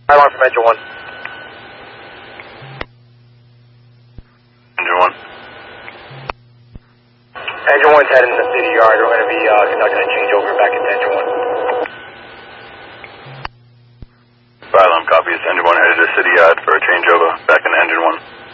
Alarm from Engine 1. Engine 1. Engine 1's heading to the city yard. We're going to be conducting a changeover back into Engine 1. Fire alarm copy. It's Engine 1 headed to city yard for a changeover back into Engine 1.